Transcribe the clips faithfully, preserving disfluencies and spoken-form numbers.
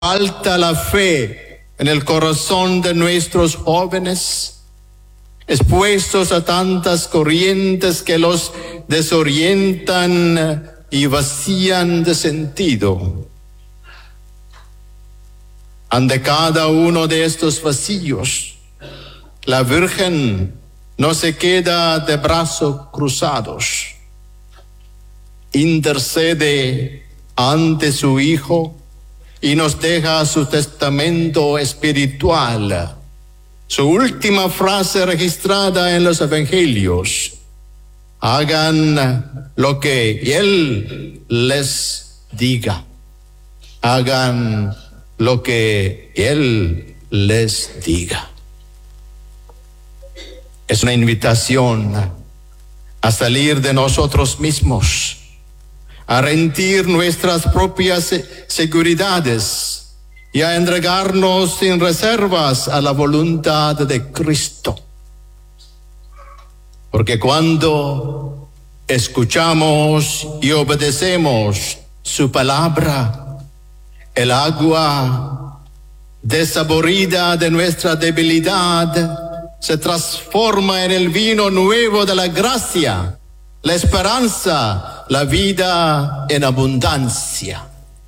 falta la fe en el corazón de nuestros jóvenes, expuestos a tantas corrientes que los desorientan y vacían de sentido. Ante cada uno de estos vacíos, la Virgen no se queda de brazos cruzados. Intercede ante su Hijo y nos deja su testamento espiritual, su última frase registrada en los Evangelios: hagan lo que Él les diga, hagan lo que Él les diga. Es una invitación a salir de nosotros mismos, a rendir nuestras propias seguridades y a entregarnos sin reservas a la voluntad de Cristo. Porque cuando escuchamos y obedecemos su palabra, el agua desaborida de nuestra debilidad se transforma en el vino nuevo de la gracia, la esperanza, la vida en abundancia.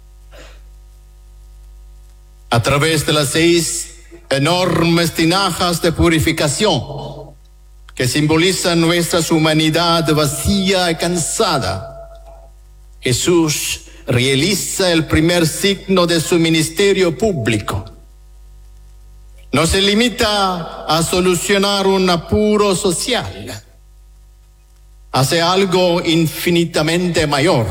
A través de las seis enormes tinajas de purificación que simbolizan nuestra humanidad vacía y cansada, Jesús realiza el primer signo de su ministerio público. No se limita a solucionar un apuro social, hace algo infinitamente mayor.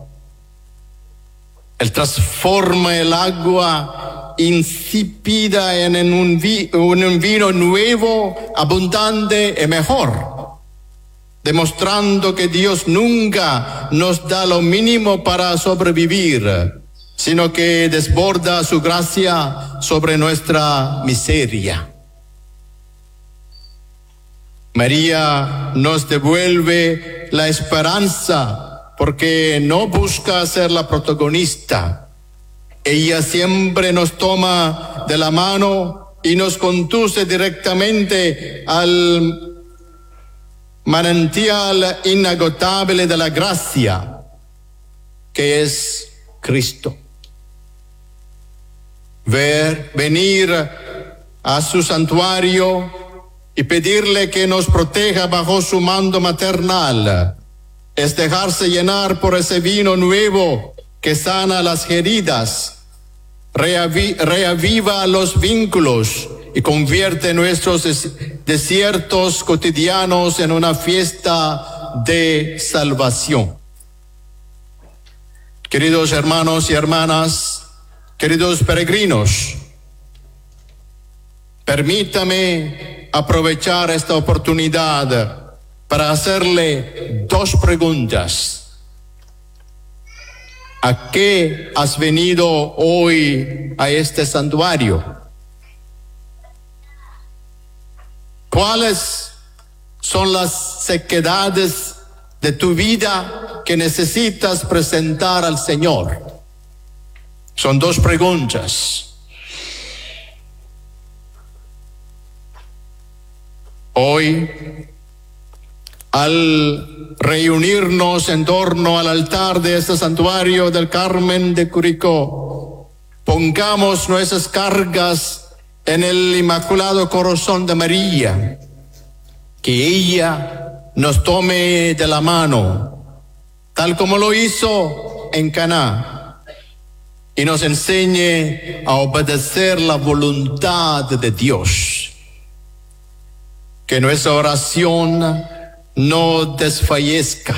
Él transforma el agua insípida en, en, un, vi, en un vino nuevo, abundante y mejor, demostrando que Dios nunca nos da lo mínimo para sobrevivir, sino que desborda su gracia sobre nuestra miseria. María nos devuelve la esperanza porque no busca ser la protagonista. Ella siempre nos toma de la mano y nos conduce directamente al manantial inagotable de la gracia, que es Cristo. Ver, venir a su santuario y pedirle que nos proteja bajo su mando maternal es dejarse llenar por ese vino nuevo que sana las heridas, reavi, reaviva los vínculos y convierte nuestros des, desiertos cotidianos en una fiesta de salvación. Queridos hermanos y hermanas, queridos peregrinos, permítame aprovechar esta oportunidad para hacerle dos preguntas. ¿A qué has venido hoy a este santuario? ¿Cuáles son las sequedades de tu vida que necesitas presentar al Señor? Son dos preguntas. Hoy, al reunirnos en torno al altar de este santuario del Carmen de Curicó, pongamos nuestras cargas en el Inmaculado Corazón de María, que ella nos tome de la mano, tal como lo hizo en Caná, y nos enseñe a obedecer la voluntad de Dios. Que nuestra oración no desfallezca,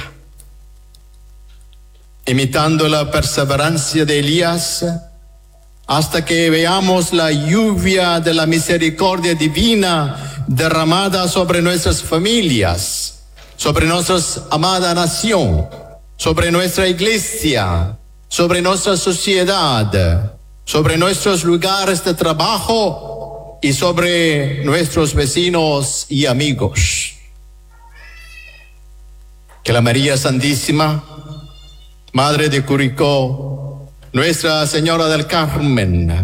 imitando la perseverancia de Elías, hasta que veamos la lluvia de la misericordia divina derramada sobre nuestras familias, sobre nuestra amada nación, sobre nuestra iglesia, sobre nuestra sociedad, sobre nuestros lugares de trabajo y sobre nuestros vecinos y amigos. Que la María Santísima, Madre de Curicó, Nuestra Señora del Carmen,